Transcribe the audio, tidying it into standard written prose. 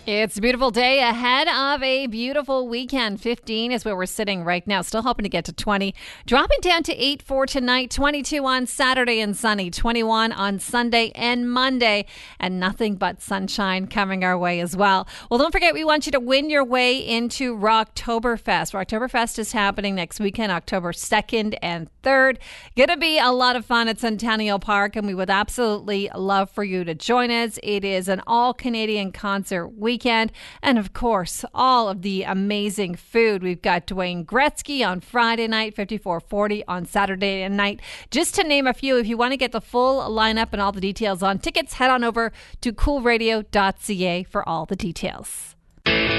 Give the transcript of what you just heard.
It's a beautiful day ahead of a beautiful weekend. 15 is where we're sitting right now. Still hoping to get to 20. Dropping down to 8 for tonight. 22 on Saturday and sunny. 21 on Sunday and Monday. And nothing but sunshine coming our way as well. Well, don't forget, we want you to win your way into Rocktoberfest. Rocktoberfest is happening next weekend, October 2nd and 3rd. Gonna be a lot of fun at Centennial Park, and we would absolutely love for you to join us. It is an all-Canadian concert weekend, and of course, all of the amazing food. We've got Dwayne Gretzky on Friday night, 5440 on Saturday night, just to name a few. If you want to get the full lineup and all the details on tickets, head on over to coolradio.ca for all the details.